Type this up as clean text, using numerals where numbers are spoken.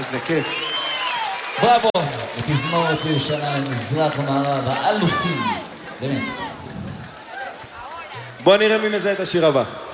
איזה כיף. בראבו, ותזמורת לירושלים, מזרח ומערב, האלופים, באמת. בוא נראה מי מזהה את השיר הבא.